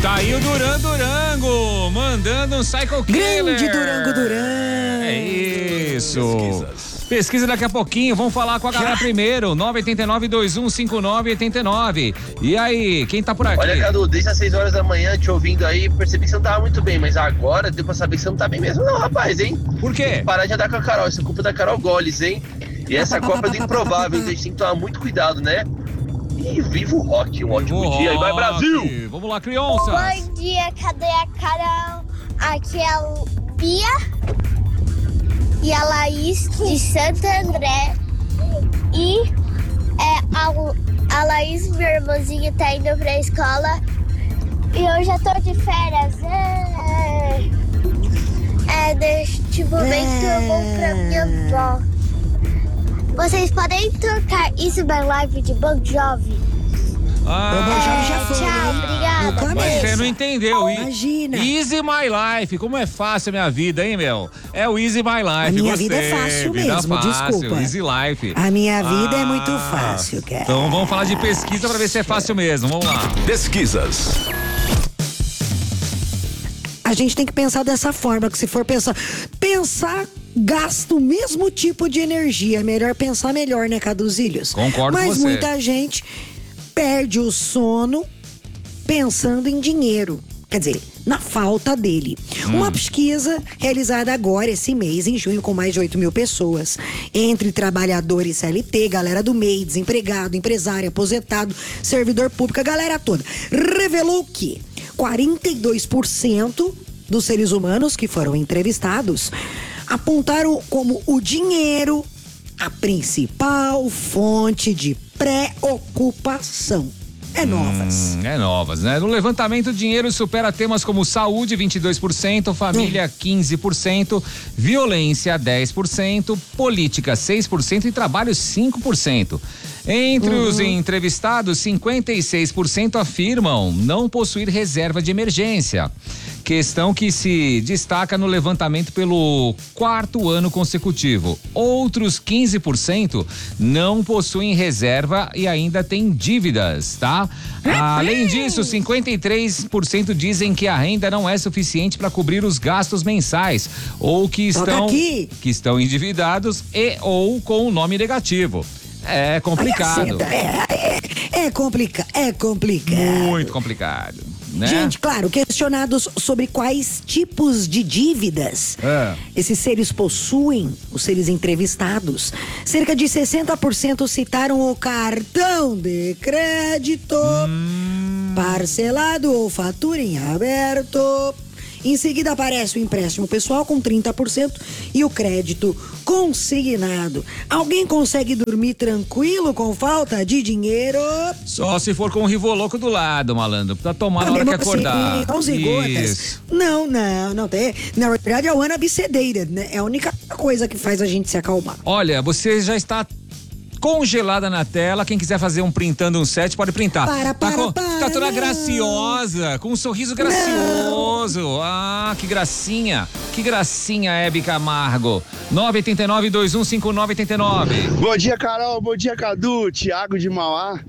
Tá aí o Durango, mandando um Psycho Killer. Grande Durango. É isso. Pesquisa daqui a pouquinho, vamos falar com a galera primeiro, 989-2159-89. E aí, quem tá por aqui? Olha, Cadu, desde as 6 horas da manhã te ouvindo aí, percebi que você não tava muito bem, mas agora deu pra saber que você não tá bem mesmo não, rapaz, hein? Por quê? Parar de andar com a Carol, isso é culpa da Carol Goles, hein? E essa Copa é do improvável, então a gente tem que tomar muito cuidado, né? E viva o rock, um ótimo dia, e vai Brasil! Vamos lá, crianças! Bom dia, cadê a Carol? Aqui é a Bia e a Laís de Santo André. E a Laís, meu irmãozinho, tá indo pra escola. E eu já tô de férias. Neste momento eu vou pra minha avó. Vocês podem trocar Easy My Life de Bon Jovi? O Bon Jovi já foi. Tchau, obrigada. Mas você não entendeu. Imagina. Easy My Life, como é fácil a minha vida, hein, meu? É o Easy My Life. A minha Gostei. vida é fácil Vida mesmo, fácil, desculpa. Easy Life. A minha vida é muito fácil, cara. Então vamos falar de pesquisa pra ver se é fácil mesmo. Vamos lá. Pesquisas. A gente tem que pensar dessa forma, que se for pensar gasta o mesmo tipo de energia. É melhor pensar melhor, né, Caduzilhos? Concordo com Mas você. muita gente perde o sono pensando em dinheiro. Quer dizer, na falta dele. Uma pesquisa realizada agora, esse mês, em junho, com mais de 8 mil pessoas, entre trabalhadores CLT, galera do MEI, desempregado, empresário, aposentado, servidor público, a galera toda, revelou que 42% dos seres humanos que foram entrevistados apontaram como o dinheiro a principal fonte de preocupação. É novas, né? No levantamento, o dinheiro supera temas como saúde, 22%, família, 15%, violência, 10%, política, 6% e trabalho, 5%. Entre os entrevistados, 56% afirmam não possuir reserva de emergência. Questão que se destaca no levantamento pelo 4º ano consecutivo. Outros 15% não possuem reserva e ainda têm dívidas, tá? Além disso, 53% dizem que a renda não é suficiente para cobrir os gastos mensais ou que estão endividados e ou com o nome negativo. É complicado. É complicado. Muito complicado, né? Gente, claro, questionados sobre quais tipos de dívidas esses seres possuem, os seres entrevistados, cerca de 60% citaram o cartão de crédito, parcelado ou fatura em aberto. Em seguida aparece o empréstimo pessoal com 30% e o crédito consignado. Alguém consegue dormir tranquilo com falta de dinheiro? Só se for com o Rivoloco do lado, malandro, pra tomar na hora que acordar. Gotas. Não tem. Na verdade é o anabicedeira, né? É a única coisa que faz a gente se acalmar. Olha, você já está congelada na tela. Quem quiser fazer um printando um set, pode printar. Tá toda graciosa, com um sorriso gracioso. Ah, que gracinha. Que gracinha, Hebe Camargo. 989-2159-89. Bom dia, Carol. Bom dia, Cadu. Thiago de Mauá.